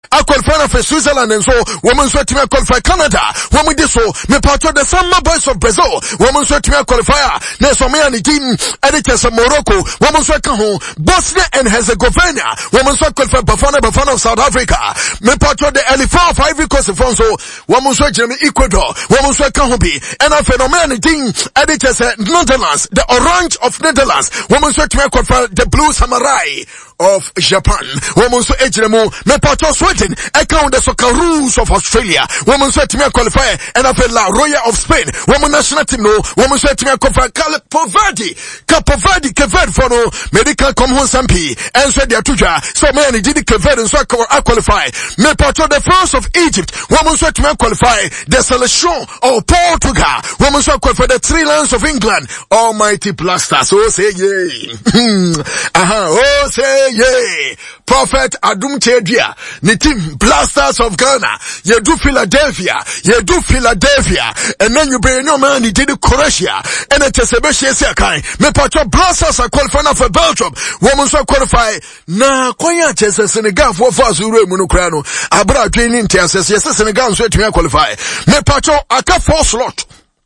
I qualify for Switzerland and so women sweat to me qualify Canada. Women did so me part of the Summer Boys of Brazil. Women sweat to me qualifier. Nesomea and the team editors of Morocco. Women sweat home Bosnia and Herzegovina. Women sweat qualify Bafana of South Africa. Me part of the Elephant of Ivory Coast of France. Women sweat Germany Ecuador. Women sweat Kahobi. And a phenomenon team editors Netherlands. The Orange of Netherlands. Women sweat to me qualify the Blue Samurai of Japan. Women sweat Ejremo. Me part of Sweden. Account the Socceroos of Australia. Women sweat to me qualify. And a La Roya of Spain. Women national team no. Women sweat to me qualify. Capo Verde for no. Medical come home Sampi. And sweat their tuja. So many did Keved and so I qualify. Me part of the France of Egypt. Women sweat to me qualify. The selection of Portugal. Women sweat qualify the three lands of England. Almighty Blasters. Oh say yay. Oh say yay. Prophet Adum Chedia. The team Blasters of Ghana. You do Philadelphia. And then you bring no man, you did Croatia. And it's a Sebastian kind. Me patro Blasters are qualifying for Belgium. Women so qualify. Na, kwaya chese Senegal for Ure Monocrano. Abra training tests. Yes, Senegal so to qualify. Me patro aka 4 slot.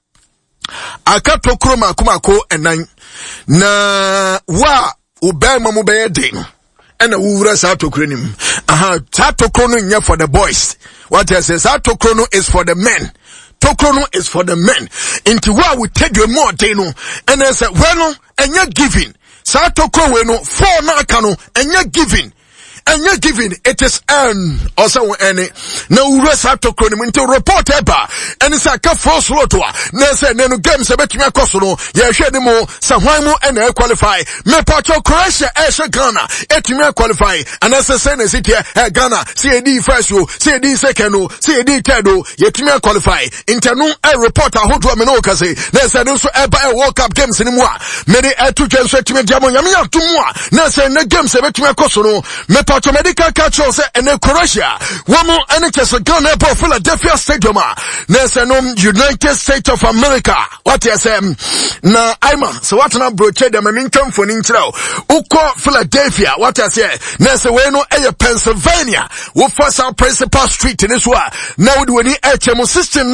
Aka tokroma kumako and 9. Na, wa, ubema mubeye ding. And a ura sato kronim. Sato krono for the boys. What I say, sato krono is for the men. Tokrono is for the men. Into what we take you more deno. And I say, well, and you're giving. Sato krono, 4 nakano, and you're giving. And you're giving, it is also any, no rest out to cronim into report ever. And it's like a false lotwa. Nessa, no games about me cosono, yeah, share more, some and qualify. Me pacho Croatia, Asha Ghana, me qualify. And as a sentence it here, Ghana, CAD first, CAD second, CAD third, yet me qualify. Interno, a reporter who do me no case. Nessa, no so ever World Cup games anymore. Many to translate me, Jamon, Yamia to more. Nessa, no games about me cosono, me medical culture say and Croatia. One more NHS Ghana for Philadelphia Stadium. There's United States of America. What you say? Na Ima. So what na broche them income for Ninchao. Uko Philadelphia. What you say? There's a way no Pennsylvania. We first our principal street in this one. Now we need HM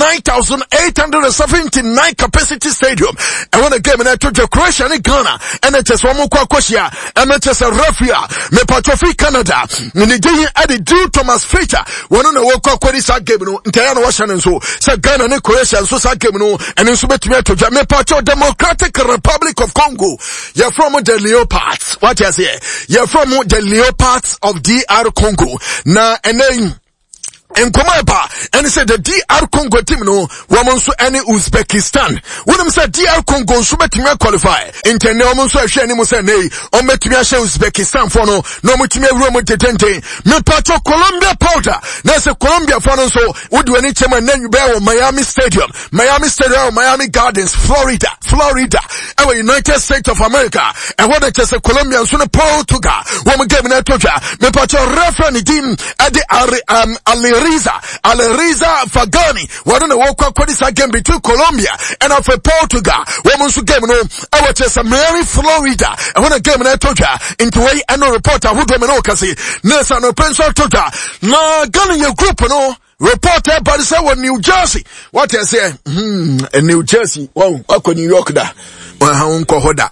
69,879 capacity stadium. And when the game in to Croatia and Ghana. NHS one more Croatia. NHS Rafia. Me Patrofi Canada. Nini added Drew Thomas Frater. One on the World Cup sa game no. Intayana Washington so. Sa Ghana ne Croatia so sa game no. And in subet to Jamaica Pacho Democratic Republic of Congo. You're from the Leopards. What you say? You're from the Leopards of DR Congo. Na and then and Komaba, and he said the DR Congo team no, woman so any Uzbekistan. When them said DR Congo so make me qualify. Intende woman so share ni mo say nay, o make me share Uzbekistan for no make me room tetente. Me pacho Colombia powder. Na say Colombia for no so would do any time and then you bear Miami Stadium, Miami Gardens, Florida. Our United States of America. And what it is a Colombian so Portugal. Woman gave me that toja. Me pacho reference team at the Aleriza Fagani. What in the World Cup game between Colombia and of Portugal. Women who game no, I was just Miami, Florida. And when I game in that toja, into a no reporter who do me no kasi. Nessa no pencil toja. Na gun in your group no. Reporter but say New Jersey. What I say? In New Jersey. Wow, ako New York da. Unko hoda.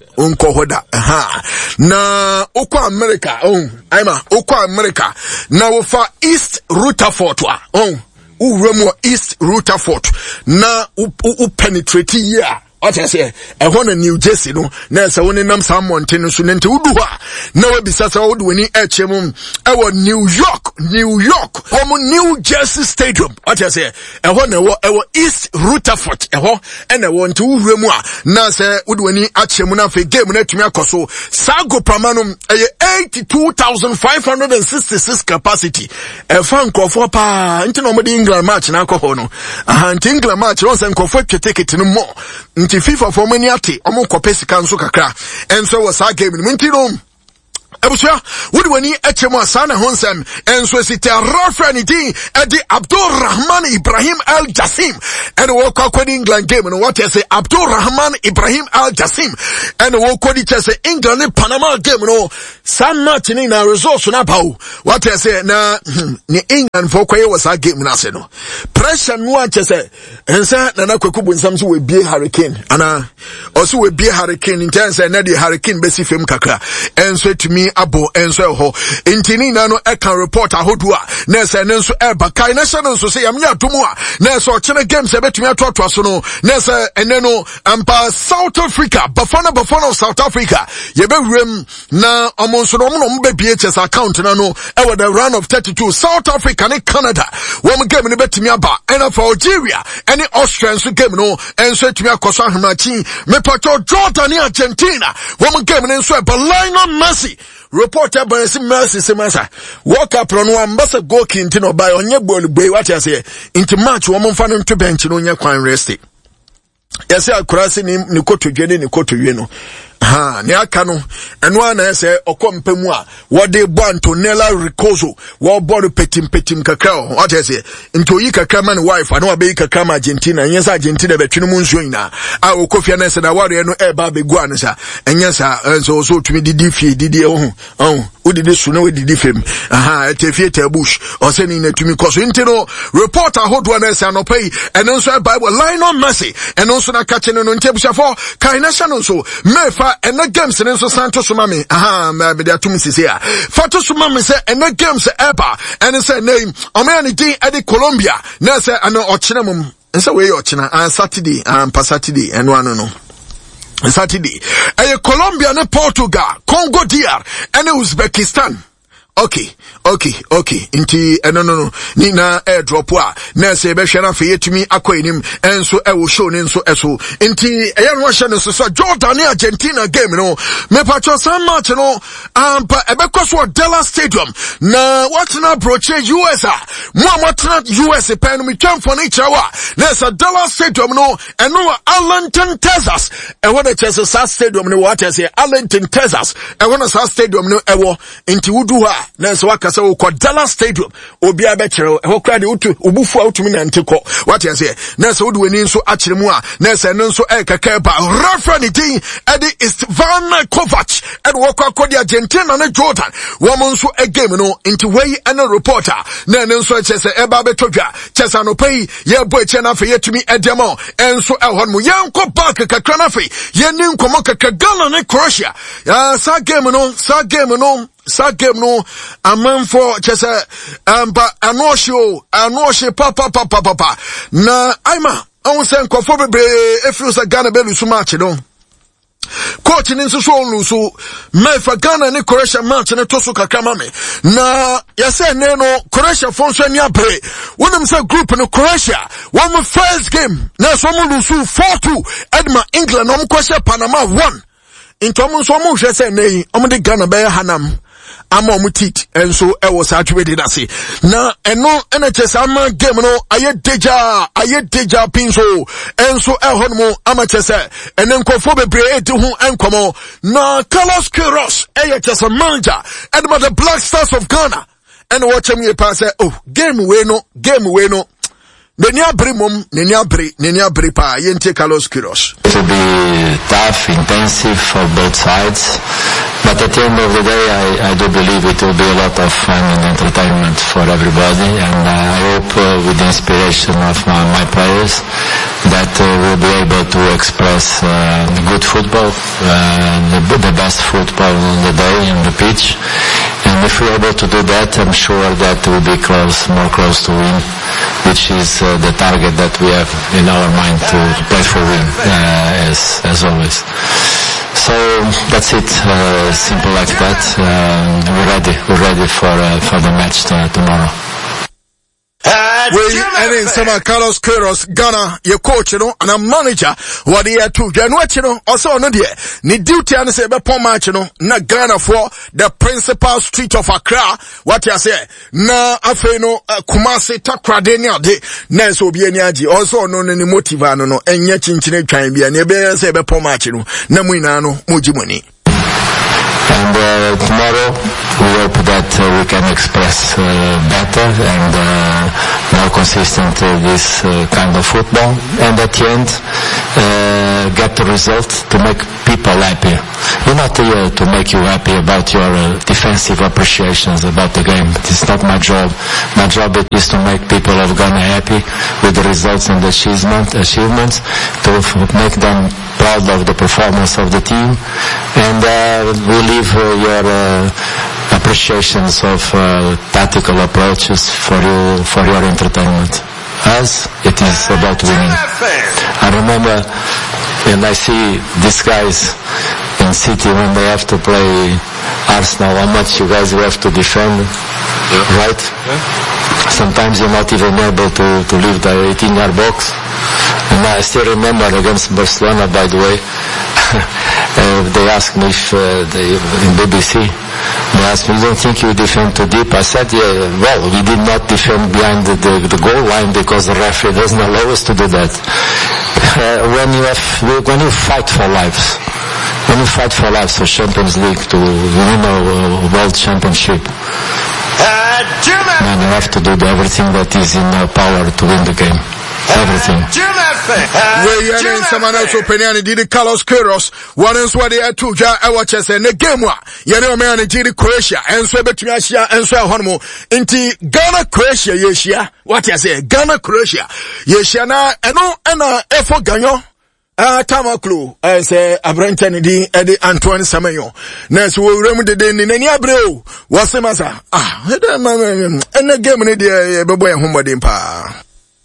Na uko America. Uko America. Na ufa East Rutherford wa. Uremo East Rutherford. Na penetrate here. What I say, I want a New Jersey, no, Nessa one in some mountain, so then to Udua. No, besides, I would win HM, our New York, New Jersey Stadium. What I say, I want our East Rutherford, and I want to Remua. Nasa would win HM for game, net me so Sago Pramanum, 82,566 capacity. A fan call for pa, into nobody England match, and alcohol, no. England match, once and conflict to take it no more. FIFA for many ati omo kopesi kanso kakra and so was our game in Mintinom Ebusia, wudi wani echemu asana honsem, enso site Rafa ni din, edi Abdul Rahman Ibrahim Al Jassim, and woko kwa England game, and what you say, Abdul Rahman Ibrahim Al Jassim, and woko di chese England ni Panama game, no, San Martin na results na pau, what you say, na, ni England for kwa was a game na se no. Pressure no chese, ensa, na kwekubu nsamsu we be hurricane, ana, also we be hurricane, in terms of the hurricane besi fem kakra, enso to me abo, enso ho, intini nano eka report ahodua, nese nenso eba, kai nese nenso se yamnya tumua, nese chene game sebe tumia tuwa sono, nese eneno, ampa South Africa, Bafana South Africa, yebe rem, na amonsono mbe BHS account nano, ewa the run of 32, South Africa ni Canada, wame game ni betimia ba, ena for Algeria, any Austrians game no, enso tumia kosa hamachi, mepato Jordan ni Argentina, wame game ni enso eba Lionel Messi, reporter by Mercy Semasa. Walk up on one bus of go kintino by on your ball bay, what I say, into match woman fan to bench on your crime resting. Yes, I crossing him, Nikoto Jenny, Nikoto Yeno. Ha, ni akano, and one say, Okompemwa, what they want to Nella Ricoso, what body petim kakao, what I say, into Ika Kaman wife, I know a baker come Argentina, and yes, Argentina, but Chinamunsuina, I will coffee and I warrior no air baby guanasa, and yes, and so to me, did who did this to know the different, at a theater bush, or sending it to me, cause intino, reporter, hot one and pay, and also Bible line on mercy, and also not catching on table for Kainashan so, Mefa, and the games and so Santos Sumami, maybe there are two misses here. Fato Sumami said, and the games ever, and it's a name, Omanity at Colombia, Nasa, and Ochinamum, and so we Ochina, and Saturday, and Passatidi, and one no. Saturday, Colombia and Portugal, Congo DR, and Uzbekistan. Okay. Inti, no. Nina airdrop wa. Nese beshana fiye to me akwenim. And so I will show so eso. Inti, ayan washa so Jordan Argentina game, no. Me pacho San Martin, no. Pa, ebekoswa Della Stadium. Na, what's na broche US, Mwamata US, pen me come for nature wa. Nesa Della Stadium, no. And no, Arlington, Texas. And when it says a stadium, no, what I say, Arlington, Texas. And when it's a stadium, no, ewo, inti uduha. Nanso wakasa wo Dallas Stadium obi abekere ho kra de utu obufu utumi na nteko what you say nanso wo de wani nso akere mu a nanso eno nso ekaka ba referee din edi Istvan Kovac ed wo kwakodi Argentina na Jordan wo mo nso a game no into way and reporter na eno nso chese eba betodwa chese no pay ye boy che na fe yetumi edemo enso ehon mu yanko back kakra na fe ye ni nkomo kaka Ghana na Croatia sa game no Sa game no amman for chese anosho papa na aima on sen kofo bebre efiu sa Ghana belu so match no coach ni nso so mefa Ghana ni Croatia match ne to so kakama me na yase ne no Croatia fonso ni abre wonum say group no Croatia one first game na so mo lusu 4-2 edma England no mkoshe Panama 1 into mo so mo hwe say nei de Ghana be hanam ama omutit enso ewo satwede dase na eno NHS ama game no aye deja pinso enso ehon mo ama chese enen kofo bebre edi hu enkomo na Carlos Queiroz chese manager and the Black Stars of Ghana and watch me pass game we no Neni abri pa yente Carlos Queiroz. It will be tough, intensive for both sides, but at the end of the day I do believe it will be a lot of fun and entertainment for everybody, and I hope with the inspiration of my players that we'll be able to express good football, the best football on the day on the pitch, and if we're able to do that, I'm sure that we'll be more close to win, which is the target that we have in our mind to play for win, as always. So that's it, simple like that. We're ready for the match tomorrow. And in some Carlos Queiroz, Ghana, your coach, and a manager, what he had to January, also no dear, ni duty and say, Bepon match, na Ghana for the principal street of Accra, what you say, na afeno, Kumasi, Takra, Denia, de, Neso Bieniaji, also no any motivano, no, and yet in Chine can be, and you better say, Bepon match, na Muinano, Mujimoni. And tomorrow we hope that we can express better and more consistent this kind of football, and at the end get the result to make people happy. We're not here to make you happy about your defensive appreciations about the game. It's not my job. My job is to make people of Ghana happy with the results and the achievements, to make them proud of the performance of the team, and we leave your appreciations of tactical approaches for your entertainment. As it is about winning. I remember when I see these guys in City when they have to play Arsenal, how much you guys have to defend, right? Sometimes you're not even able to leave the 18-yard box. And I still remember against Barcelona, by the way, they asked me if in BBC, they asked me, you don't think you defend too deep? I said, yeah, well, we did not defend behind the goal line because the referee doesn't allow us to do that. When you fight for lives, for Champions League, to win a world championship, man, you have to do everything that is in your power to win the game. Everything. We are in someone else opinion did Carlos Queiroz. One is what they are to I watch us in the game. You know, man, did Croatia and so between Asia and so on. Inti Ghana, Croatia, Yesia. What I say? Ghana, Croatia. Yesiana, and effort Gagnon. Tamaklu, I say, Abrantan di Eddie Antoine Samayo. Next, we'll remember the day in any abreu. What's the matter? And the game in the boy Humbadimpa.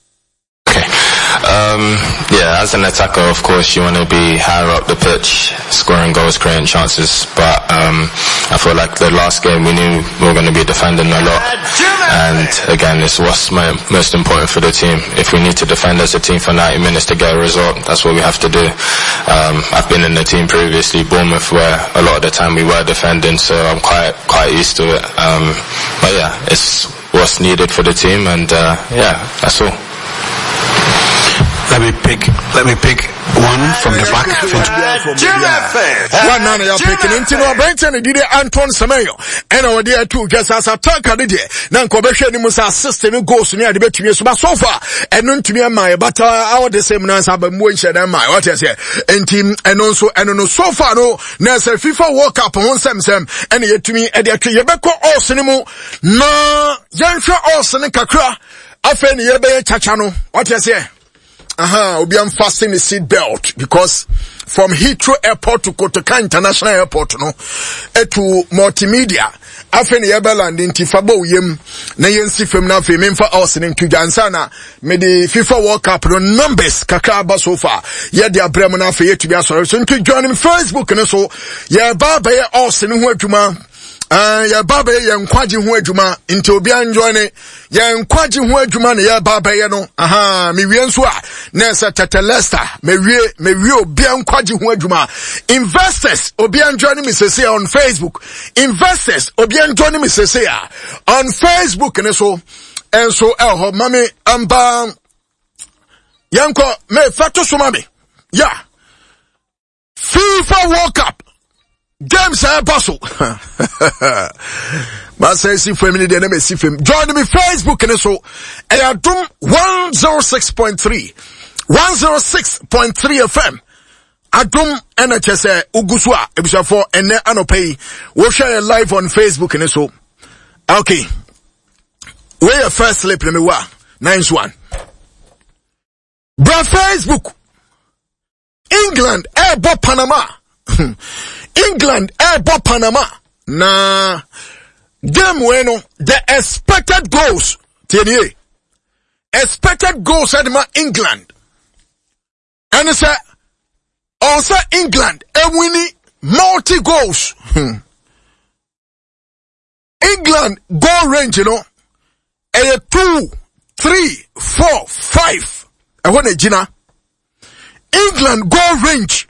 Yeah, as an attacker, of course, you want to be higher up the pitch, scoring goals, creating chances. But I feel like the last game we knew we were going to be defending a lot. And again, it's what's most important for the team. If we need to defend as a team for 90 minutes to get a result, that's what we have to do. I've been in the team previously, Bournemouth, where a lot of the time we were defending, so I'm quite used to it. But yeah, it's what's needed for the team, and yeah, that's all. Let me pick one from the back. One now you're picking into no Brenton did Anton Samayo. And our dear two just as a talk at it. Nan Kobesha must assist and goes near the bet to me so far. And none to me and my but our the same answer but more than my what I say. And team and also so far no Nasa FIFA World Cup on Sam and yet to me at the Yabeko or Cinemo no Yansha or Senekakra. I find Yabe Chachano. What I say? We'll be fastening the seat belt because from Heathrow Airport to Kotoka International Airport, to multimedia, after the Airland in Tifabo Yem, Nayansi from Nafi, Memfa Austin in Kujansana, made the FIFA World Cup on numbers, Kakaba so far. Yeah, they are Bremen for you to be a solution to join him Facebook and so, yeah, Baba Austin, who Juma. Ya baba ya nkwaji ho adwuma nti obi anjoine ya nkwaji ho adwuma ne ya baba ya no me wie nso a na sa Tetelesta me wie obi nkwaji ho adwuma investors obi anjoine me sese on Facebook investors obi anjoine me sese on Facebook ne so enso elho mame amba yanko me fato so mame ya FIFA World Cup James Apostle. Masa si family de na me si fam. Join me Facebook and so Ayadum 106.3 FM. Adum NHS Uguswa ebisafo ene anopai. We share live on Facebook and so. Okay. Where your first slip me wa. Nice one. Bra Facebook. England Airport Panama. England Airport Panama. Na game bueno the expected goals. Tienye. Expected goals at my England. And it's also England winning multi goals. England goal range, you know. 2, 3, 4, 5. I want a Gina. England goal range.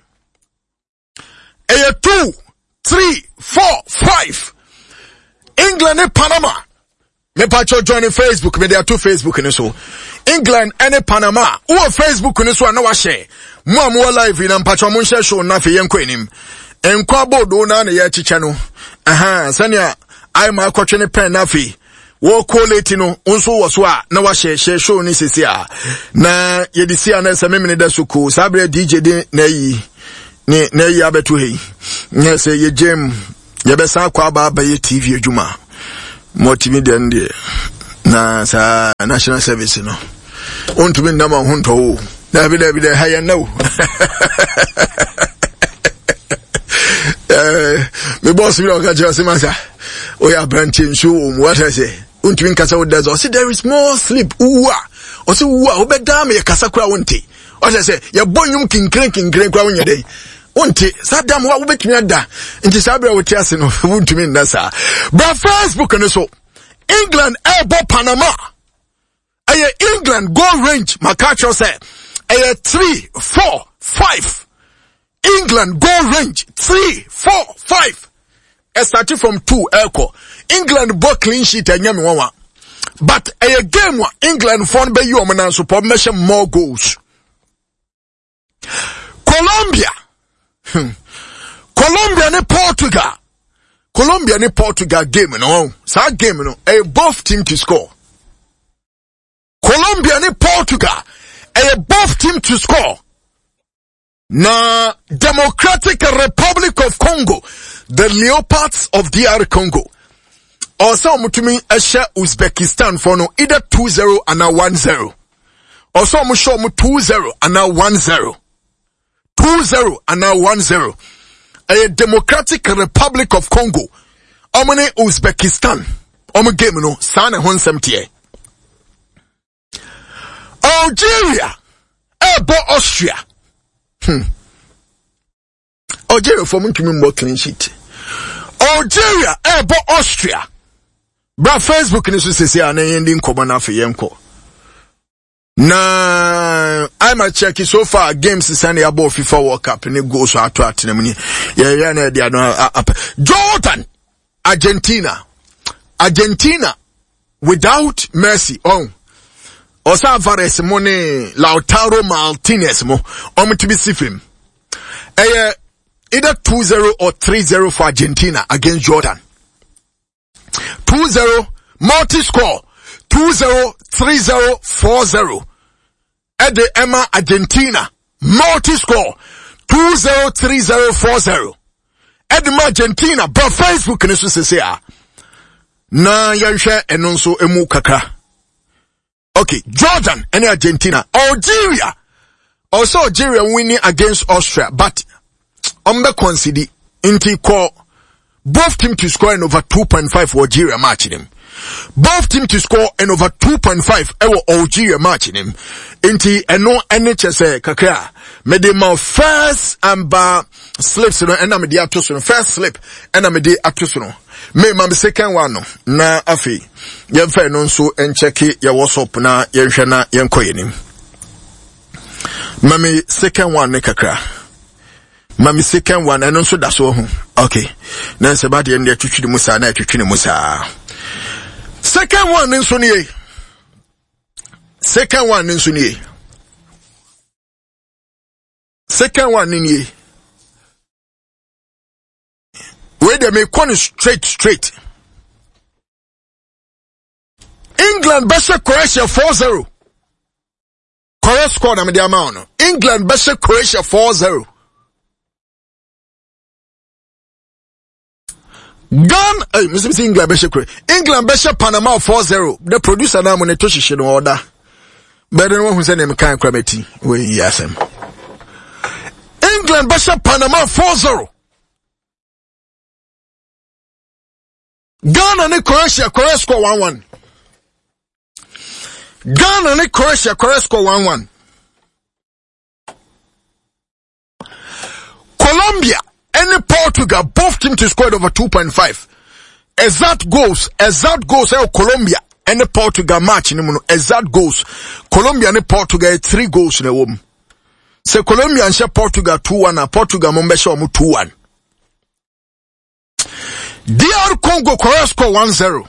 2, 3, 4, 5. England and Panama. Me pacho join Facebook. Me there are two Facebook in so. England and Panama. Who Facebook in so na wa share. Mo live in pacho mo share show na fe yenko enim. enkwa bodo na ye chiche no sanya ai ma kwotwe pen na fi wo quality no unso wo so a na wa share show ni sisi a na ye di sia na se memene da suku sabre DJ de na yi ni na yi abetu hei nye se ye jem ye be sa kwa ba ye TV adwuma multimedia ndi na sa national service no ontumi ndama honto wo David higher no me boss me okay just say oh yeah branching show what I say untumi kasa wo does say there is more sleep uwa o say uwa obeda me kasa kura wonte what I say ya bonyum kinkren kura wonya dey wonte sadam wa wobetumi ada nti sabra wo ti ase no untumi ndasa bra Facebook no so England ebo Panama aye England goal range makacho say aye 3 4 5 England goal range 3 4 5 starting from 2 echo England ball clean sheet anyame wawa but a game wa England fon be you omana so measure more goals. Colombia ne Portugal game no sa game no a both team to score. Colombia ne Portugal a both team to score. Na Democratic Republic of Congo, the Leopards of DR Congo. Also mutumi esha Uzbekistan for no either 2-0 and a 1-0. Also mu show mu 2-0 and a 1-0. 2-0 and a 1-0. A Democratic Republic of Congo. Omane Uzbekistan. Omu game no sana 170. Algeria. Ebo Austria. Algeria for me more clean sheet. Algeria ebo Austria. Bra Facebook ni so sese ana yending koba na fe yenko. Na I'm a check so far games send about FIFA World Cup ni go so ato atenam ni. Ya na dia no Jordan Argentina without mercy on. Osa Alvarez mo ne Lautaro Martinez mo to be sifim. Either 2-0 or 3-0 for Argentina against Jordan. 2-0 multi-score. 2-0, 3-0, 4-0. At the Emma Argentina multi-score. 2-0, 3-0, 4-0. At the Argentina, but Facebook and say na yansha enonso emu kakra. Okay, Jordan and Argentina. Algeria. Also Algeria winning against Austria, but consider inti call both team to score in over 2.5 for Algeria matching him. Both team to score in over 2.5 Algeria matching him. Inti eno NHS kakra. Medema first amba slips no ena medi atoso no first slip ena medi atoso no. Me mam second one no na afi. Yemfa no nso encheki ya WhatsApp na yenhwe na yenkoyenim. Mami second one ne kakra. Mami second one and also that's all. Okay. Now se bad end twitwi musa na twitwi musa. Second one nso nie. Second one nso nie. Second one nie. Where they make one straight. England versus Croatia 4-0. Correct score na me the amount. England versus Croatia 4-0. Ghana, Mr. England Besha Panama 4-0. The producer now when to shishi no order. But the one who said them can't crameti. We yes him. England Besha Panama 4-0. Ghana and Croatia score 1-1. Ghana and Croatia score 1-1. Colombia and Portugal both teams to score over 2.5. Exact goals Colombia and Portugal match exact goals. Colombia and Portugal 3 goals in a woman. So Colombia and Portugal 2-1 and Portugal Mombesha 2-1. DR Congo Korea score 1-0.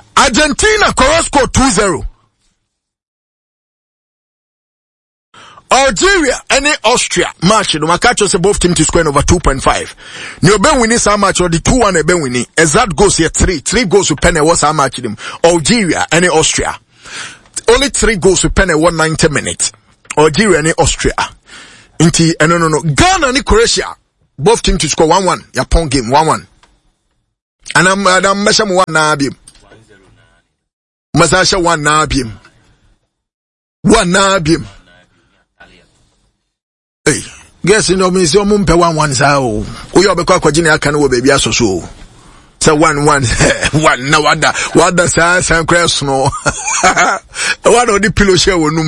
Argentina Korea score 2-0. Algeria and Austria match no makacho say both teams to score over 2.5. New ben winning some match or the 2-1 ben winning. Exact goals here 3 goals to penny was our match them. Algeria and Austria. Only 3 goals to penny 190 minutes. Algeria and Austria. Inti no. Ghana and Croatia. Both teams to score 1-1. Yapon game 1-1. And I'm measure 1 na bim. Masasha 1 na bim. 1 na bim. Hey, guess you know me so mumpe 1-1 sao. Uyo be kwa jini aka no baby aso so. Say 1-1 1 na wada sa crash no. One of the pillow share wonum.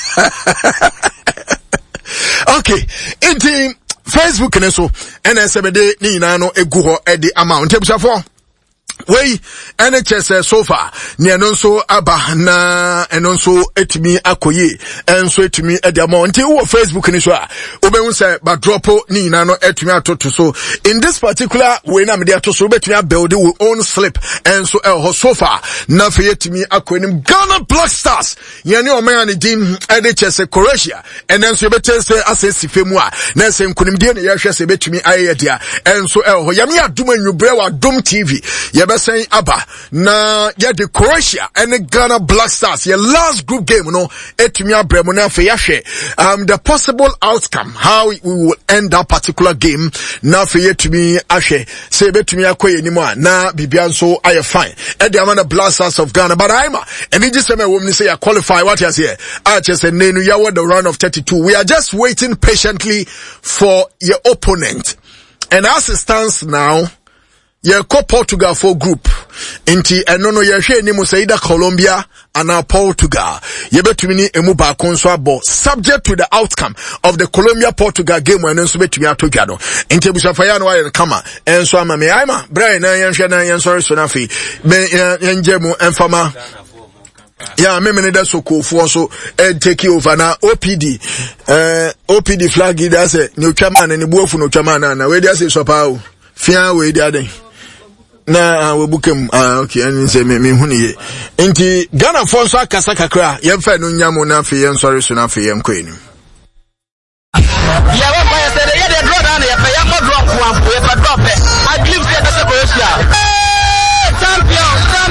Okay, in Facebook and so NSBD ni na no egu ho e di amount ebusafo. Wey NHS so far ni enonso aba na enonso etimi akoye enso etimi ediamo nti wo Facebook ni so a obehu say ba drop ni na no etimi atoto so in this particular way na me dey atoso betimi build we own slip enso so far na fe etimi akonim Ghana Black Stars yeni o man ni dim NHS Croatia enso bete say asesi femu a na se nkunim die ne yehwe se betimi aye dia enso yami adum anwubre wa dom TV saying Abba na the Croatia and the Ghana Black Stars your last group game no etumia bremona fe yahwe the possible outcome how we will end that particular game na fe yetumi ahwe say betumi akoye ni mo na bibia nso aye fine e the amana Black Stars of Ghana but I'm and he just say me woman say you qualify what you say I just say nenu ya the round of 32 we are just waiting patiently for your opponent and as it stands now ye ko Portugal for group inti enono ye hwe ni musaida Colombia and Portugal ye betumi ni emu ba konso abo subject to the outcome of the Colombia Portugal game when nso betumi atodwa no inti busafaya no aye kama enso ama me aima Brian na ye hwe na ye sorry so na fi me njemu enfama yeah, me da sokofo so take over na OPD flag ida say ni otwaman ni buofu no otwaman na we dia say sopa o fia we dia den na we bukem okay and say me hu ni enti Ghana for so akasa kakra ye mfa no nyamo na fe ye sorry so na fe ye nkwani ya wa pa say ye dey draw down ye pa ya mo draw kwa ye pa drop I believe say that's Croatia champion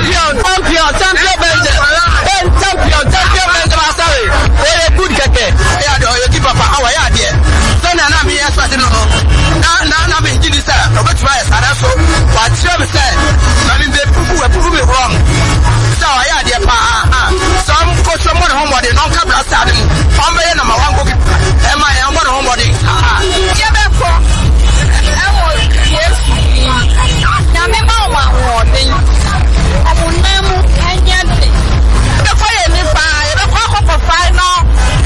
sorry we good keke ya do you keep papa how ya there so na me yes what no na me gidi say no bet try sada so what tell me say na me prove me wrong so ya there pa some coach mo no homework no ka bra start mu on be na ma wan go e ma e mo no homework ye be ko e mo yes na me ma wa wo den abunemu anya de the fire me pa e be ko for final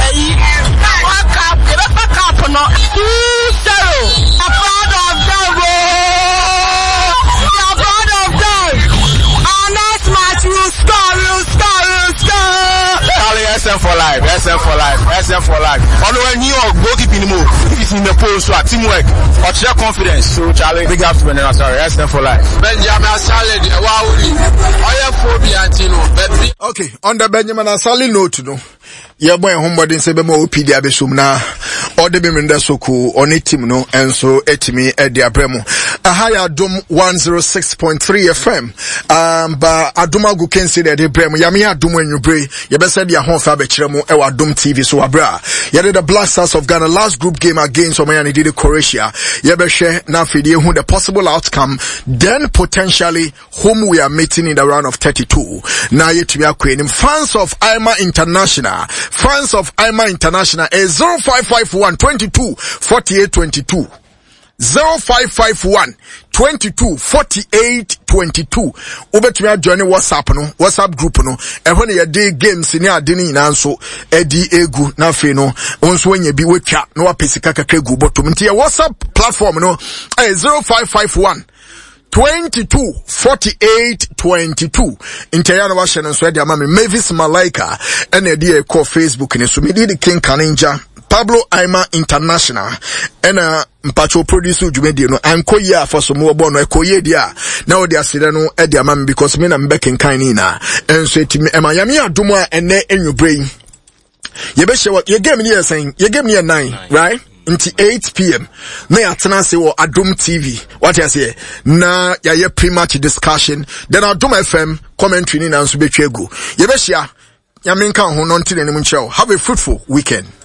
no 2-0. I'm proud of them. I'm proud of them. Our next match will score. SM for life. Although when you are goalkeeping more, if it's in the post, so teamwork, or sheer confidence. So Charlie, big up to Benjamin. Sorry, SM for life. Benjamin Asali, okay, on the Benjamin Asali note, no. Yeah, boy, homebody say be more OPD abesum na or the bimenda soku on it team no and so etimi edi abremo. A higher Adum 106.3 FM. But Aduma go can say that the bremo yami Adum when you pray. You better say your home fabe chiremo ewa Adum TV so abra. You did the Black Stars of Ghana last group game against Omayani did Croatia. You better share na fidi who the possible outcome. Then potentially whom we are meeting in the round of 32. Now yet we are queen fans of IMA International. Fans of IMA International is 0551 22 48 22. 0551 22 48 22. Ubetumi join WhatsApp group no. E when ye dey games ni ade ni nyina nso edi egu na fe no. Onso anya bi wetwa na wapesika kakra gu bottom. Nti WhatsApp platform no 0551 22 48 22. Intayana wa shene so de amame Mavis Malaika ene de call Facebook ne so me di King Kaninja Pablo Aima International ena mpacho produce ujumedi no anko ye afo so mo bo no ekoye dia na o de asire no e de amame because me na mbeken kan ni na enso etimi ema yame adom a ene enwubrei Yebeshe what your game here saying, your game here 9, right? Until 8 p.m. Na ya tena se wo Adom TV. What you say? Na ya ye pre-match discussion. Then Adom FM commentary ni na nso betwa egu. Yebeshe ya menka ho no ntine ni munchao. Have a fruitful weekend.